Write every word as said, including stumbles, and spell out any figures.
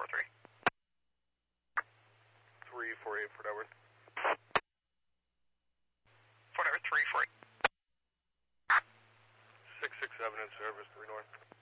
three. three four eight, Fort Edward. Fort Edward three four eight. six six seven in service, three North.